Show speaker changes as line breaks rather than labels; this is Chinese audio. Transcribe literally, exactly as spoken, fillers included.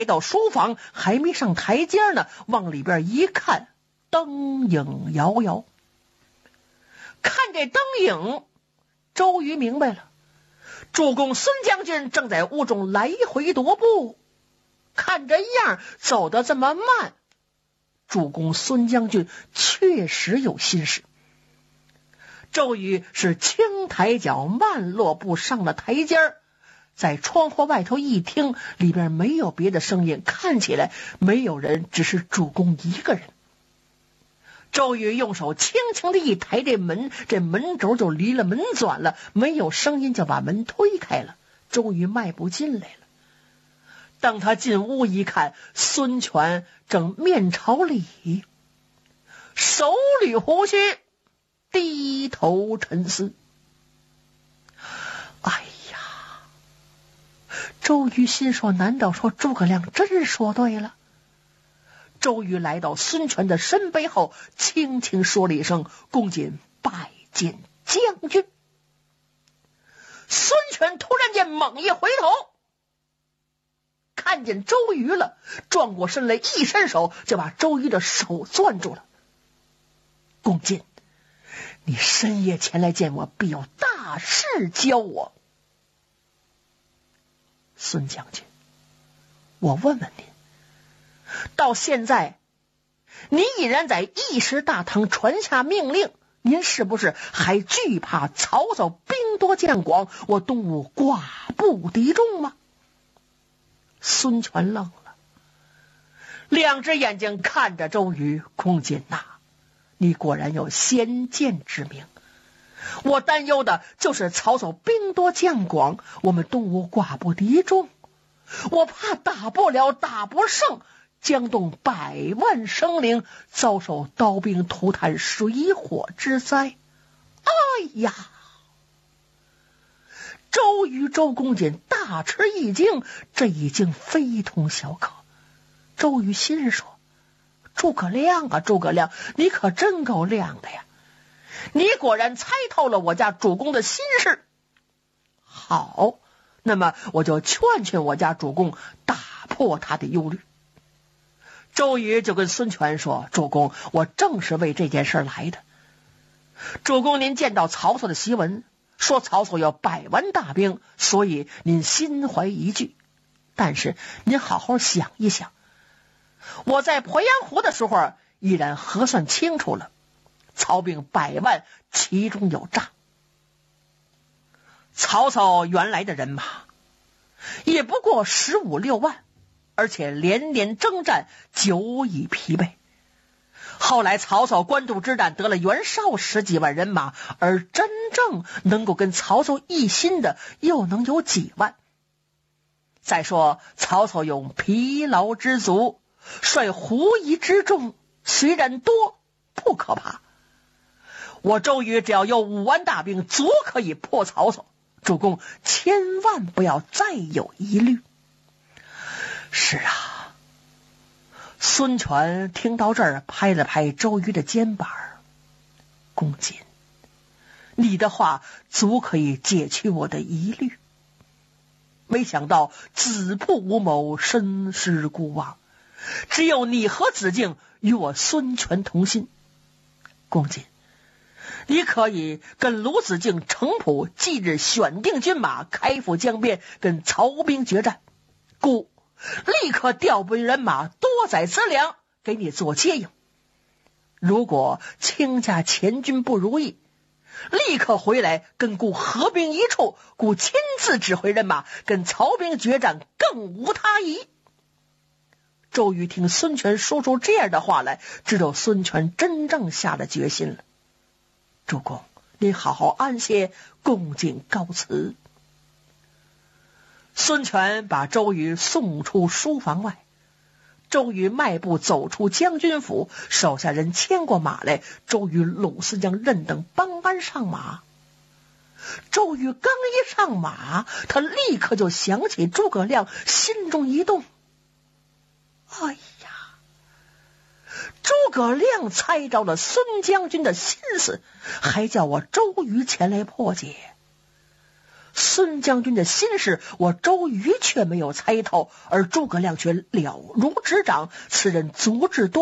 到书房，还没上台阶呢，往里边一看，灯影摇摇。看这灯影，周瑜明白了，主公孙将军正在屋中来回踱步，看这样走得这么慢，主公孙将军确实有心事。周瑜是轻抬脚慢落步上了台阶儿，在窗户外头一听，里边没有别的声音，看起来没有人，只是主公一个人。周瑜用手轻轻的一抬这门，这门轴就离了门转了，没有声音就把门推开了。周瑜迈步进来了。当他进屋一看，孙权正面朝里，手捋胡须，低头沉思。哎呀，周瑜心说，难道说诸葛亮真说对了？周瑜来到孙权的身背后，轻轻说了一声：“公瑾拜见将军。”孙权突然间猛一回头，看见周瑜了，转过身来，一伸手就把周瑜的手攥住了。“公瑾，你深夜前来见我，必有大事教我。”孙将军，我问问您，到现在你已然在议事大堂传下命令，您是不是还惧怕曹操兵多将广，我东吴寡不敌众吗？孙权愣了，两只眼睛看着周瑜：“公瑾呐，你果然有先见之明。我担忧的就是曹操兵多将广，我们东吴寡不敌众，我怕打不了，打不胜，江东百万生灵遭受刀兵涂炭、水火之灾。”哎呀！周瑜周公瑾大吃一惊，这一惊非同小可。周瑜心说：“诸葛亮啊，诸葛亮，你可真够亮的呀！你果然猜透了我家主公的心事。好，那么我就劝劝我家主公，打破他的忧虑。”周瑜就跟孙权说：“主公，我正是为这件事来的。主公，您见到曹操的檄文，说曹操有百万大兵，所以您心怀疑惧。但是您好好想一想，我在鄱阳湖的时候已然核算清楚了，曹兵百万，其中有诈。曹操原来的人马也不过十五六万，而且连年征战，久已疲惫。后来曹操官渡之战得了袁绍十几万人马，而真正能够跟曹操一心的又能有几万？再说曹操用疲劳之卒率狐疑之众，虽然多不可怕，我周瑜只要有五万大兵，足可以破曹操。主公千万不要再有疑虑。是啊，孙权听到这儿，拍了拍周瑜的肩膀：“公瑾，你的话足可以解去我的疑虑。没想到子布无谋，身失孤望，只有你和子敬与我孙权同心。公瑾，你可以跟鲁子敬、程普即日选定军马，开赴江边，跟曹兵决战。故立刻调拨人马，多载资粮，给你做接应。如果卿家前军不如意，立刻回来跟故合兵一处，故亲自指挥人马跟曹兵决战，更无他疑。”周瑜听孙权说出这样的话来，知道孙权真正下了决心了。主公，您好好安歇，公瑾告辞。孙权把周瑜送出书房外，周瑜迈步走出将军府，手下人牵过马来，周瑜鲁四将任等帮鞍上马。周瑜刚一上马，他立刻就想起诸葛亮，心中一动。哎呀，诸葛亮猜着了孙将军的心思，还叫我周瑜前来破解。孙孙将军的心事，我周瑜却没有猜透，而诸葛亮却了如指掌。此人足智多